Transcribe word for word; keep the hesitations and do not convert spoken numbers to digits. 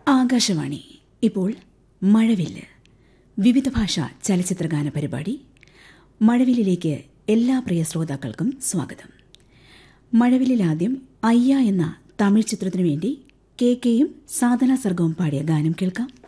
ആകാശവാണി. ഇപ്പോൾ മഴവില്ല്, വിവിധ ഭാഷാ ചലച്ചിത്രഗാന പരിപാടി. മഴവില്ലിലേക്ക് എല്ലാ പ്രിയ ശ്രോതാക്കൾക്കും സ്വാഗതം. മഴവില്ലിലാദ്യം അയ്യ എന്ന തമിഴ് ചിത്രത്തിനു വേണ്ടി കെ കെയും സാധന സർഗവും പാടിയ ഗാനം കേൾക്കാം.